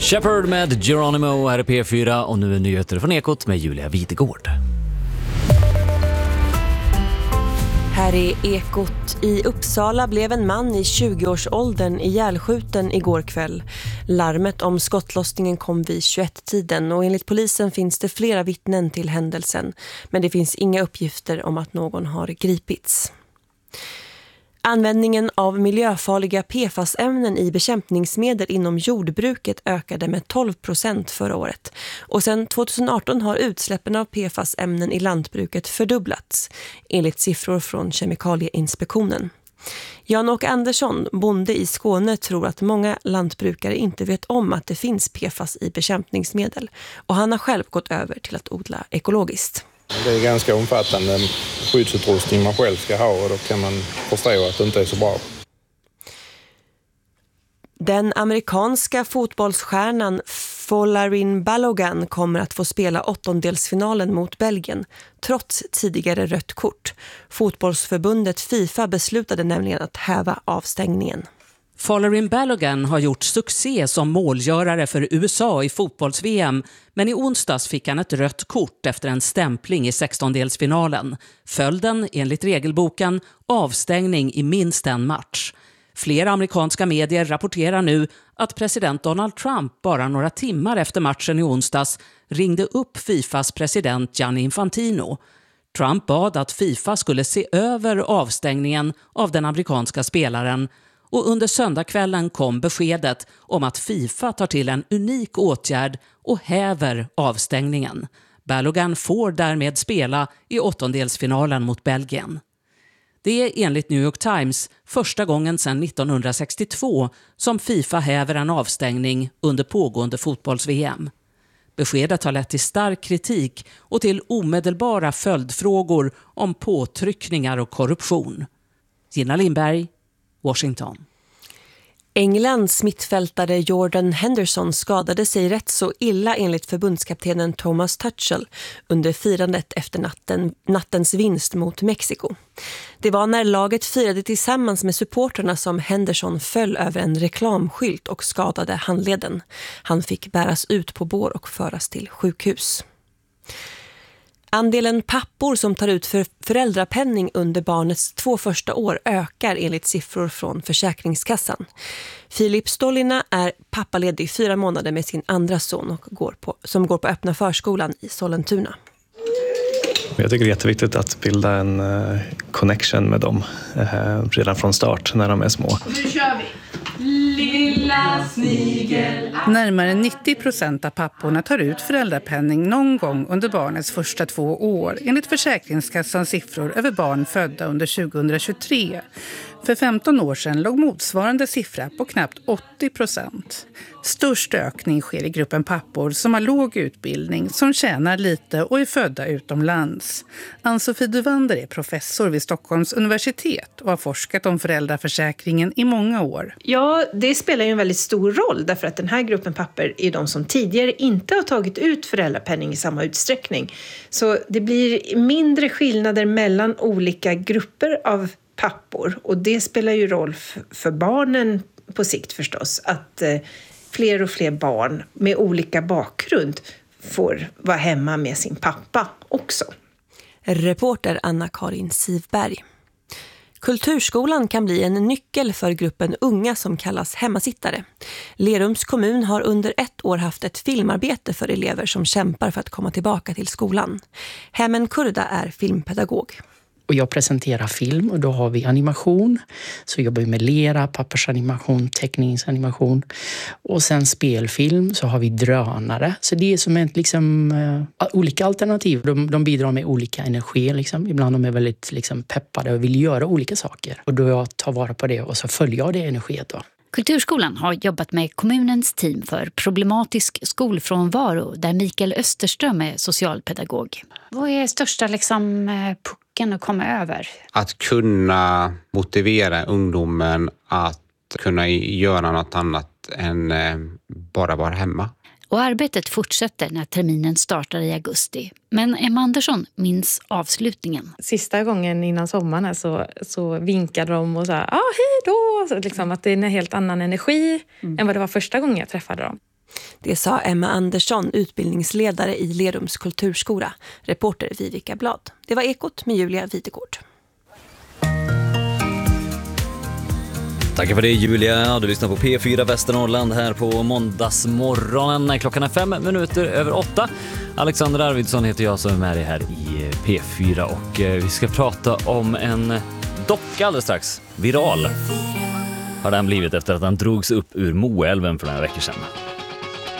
Shepherd med Geronimo här i P4 och nu är nyheter från Ekot med Julia Witegård. Här i Ekot. I Uppsala blev en man i 20-årsåldern ihjälskjuten igår kväll. Larmet om skottlossningen kom vid 21-tiden och enligt polisen finns det flera vittnen till händelsen. Men det finns inga uppgifter om att någon har gripits. Användningen av miljöfarliga PFAS-ämnen i bekämpningsmedel inom jordbruket ökade med 12% förra året. Och sedan 2018 har utsläppen av PFAS-ämnen i lantbruket fördubblats, enligt siffror från Kemikalieinspektionen. Jan-Åke Andersson, bonde i Skåne, tror att många lantbrukare inte vet om att det finns PFAS i bekämpningsmedel. Och han har själv gått över till att odla ekologiskt. Det är ganska omfattande skyddsutrustning man själv ska ha och då kan man förstå att det inte är så bra. Den amerikanska fotbollsstjärnan Folarin Balogun kommer att få spela åttondelsfinalen mot Belgien trots tidigare rött kort. Fotbollsförbundet FIFA beslutade nämligen att häva avstängningen. Folarin Balogun har gjort succé som målgörare för USA i fotbolls-VM, men i onsdags fick han ett rött kort efter en stämpling i 16-delsfinalen. Följden, enligt regelboken, avstängning i minst en match. Flera amerikanska medier rapporterar nu att president Donald Trump bara några timmar efter matchen i onsdags ringde upp FIFAs president Gianni Infantino. Trump bad att FIFA skulle se över avstängningen av den amerikanska spelaren. Och under söndagskvällen kom beskedet om att FIFA tar till en unik åtgärd och häver avstängningen. Balogun får därmed spela i åttondelsfinalen mot Belgien. Det är enligt New York Times första gången sedan 1962 som FIFA häver en avstängning under pågående fotbolls-VM. Beskedet har lett till stark kritik och till omedelbara följdfrågor om påtryckningar och korruption. Gina Lindberg, Washington. Englands mittfältare Jordan Henderson skadade sig rätt så illa enligt förbundskaptenen Thomas Tuchel under firandet efter nattens vinst mot Mexiko. Det var när laget firade tillsammans med supporterna som Henderson föll över en reklamskylt och skadade handleden. Han fick bäras ut på bår och föras till sjukhus. Andelen pappor som tar ut föräldrapenning under barnets 2 första år ökar enligt siffror från Försäkringskassan. Filip Stollina är pappaledig 4 månader med sin andra son som går på öppna förskolan i Sollentuna. Jag tycker det är jätteviktigt att bilda en connection med dem redan från start när de är små. Nu kör vi! Lilla snigel. Närmare 90% av papporna tar ut föräldrapenning någon gång under barnets första 2 år enligt Försäkringskassans siffror över barn födda under 2023. För 15 år sedan låg motsvarande siffra på knappt 80%. Störst ökning sker i gruppen pappor som har låg utbildning, som tjänar lite och är födda utomlands. Ann-Sofie Duvander är professor vid Stockholms universitet och har forskat om föräldraförsäkringen i många år. Ja, det spelar ju en väldigt stor roll därför att den här gruppen pappor är de som tidigare inte har tagit ut föräldrapenning i samma utsträckning. Så det blir mindre skillnader mellan olika grupper av pappor och det spelar ju roll för barnen på sikt förstås att fler och fler barn med olika bakgrund får vara hemma med sin pappa också. Reporter Anna-Karin Sivberg. Kulturskolan kan bli en nyckel för gruppen unga som kallas hemmasittare. Lerums kommun har under 1 år haft ett filmarbete för elever som kämpar för att komma tillbaka till skolan. Hemen Kurda är filmpedagog. Och jag presenterar film och då har vi animation. Så jobbar vi med lera, pappersanimation, teckningsanimation. Och sen spelfilm så har vi drönare. Så det är som olika alternativ. De bidrar med olika energi. Ibland de är väldigt peppade och vill göra olika saker. Och då jag tar vara på det och så följer jag det energiet då. Kulturskolan har jobbat med kommunens team för problematisk skolfrånvaro där Mikael Österström är socialpedagog. Vad är största pucken att komma över? Att kunna motivera ungdomen att kunna göra något annat än bara vara hemma. Och arbetet fortsätter när terminen startar i augusti. Men Emma Andersson minns avslutningen. Sista gången innan sommaren så vinkade de och sa hej då. Så att det är en helt annan energi än vad det var första gången jag träffade dem. Det sa Emma Andersson, utbildningsledare i Lerums kulturskola. Reporter Vivica Blad. Det var Ekot med Julia Videgård. Tack för det Julia. Du lyssnar på P4 Västernorrland här på måndagsmorgonen. Klockan är 5 minuter över 8. Alexander Arvidsson heter jag som är med dig här i P4 och vi ska prata om en docka alldeles strax. Viral har den blivit efter att han drogs upp ur Moälven för några veckor sedan.